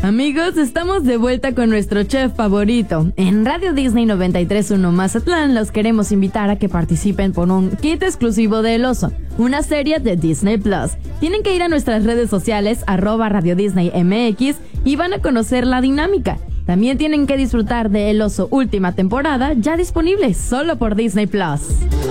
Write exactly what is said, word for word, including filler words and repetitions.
Amigos, estamos de vuelta con nuestro chef favorito. En Radio Disney noventa y tres punto uno Mazatlán los queremos invitar a que participen por un kit exclusivo de El Oso, una serie de Disney Plus. Tienen que ir a nuestras redes sociales, arroba Radio Disney M X, y van a conocer la dinámica. También tienen que disfrutar de El Oso última temporada, ya disponible solo por Disney Plus.